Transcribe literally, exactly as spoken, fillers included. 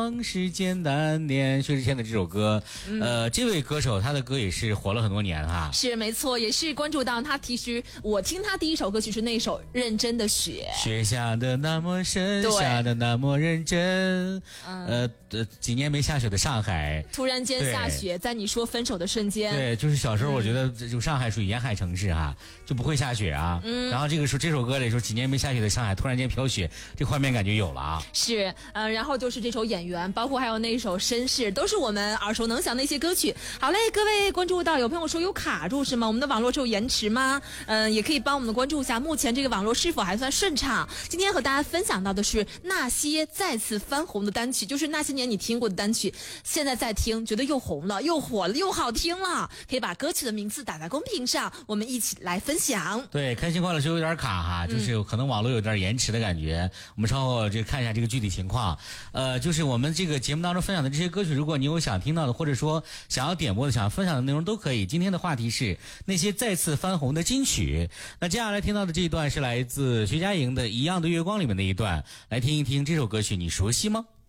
世间难念，薛之谦的这首歌，嗯、呃，这位歌手他的歌也是火了很多年哈。 是没错，也是关注到他。其实我听他第一首歌曲是那首《认真的雪》， 雪下的那么深，下的那么认真。 嗯、 呃呃，几年没下雪的上海， 突然间下雪，在你说分手的瞬间。 对，就是小时候我觉得，就上海属于沿海城市哈，就不会下雪啊。嗯。然后这个时候这首歌里说，几年没下雪的上海突然间飘雪，这画面感觉有了啊。 是，呃，然后就是这首《演员》，包括还有那首《绅士》，都是我们耳熟能详的一些歌曲。好嘞，各位关注到有朋友说有卡住是吗？我们的网络是有延迟吗？嗯、呃，也可以帮我们的关注一下，目前这个网络是否还算顺畅？今天和大家分享到的是那些再次翻红的单曲，就是那些年你听过的单曲，现在再听觉得又红了、又火了、又好听了，可以把歌曲的名字打在公屏上，我们一起来分享。 对，开心快乐就有点卡哈，就是可能网络有点延迟的感觉，嗯、我们稍后就看一下这个具体情况。呃，就是我们这个节目当中分享的这些歌曲，如果你有想听到的，或者说想要点播的、想要分享的内容都可以。今天的话题是那些再次翻红的金曲。那接下来听到的这一段是来自徐佳莹的《一样的月光》里面的一段，来听一听这首歌曲，你熟悉吗？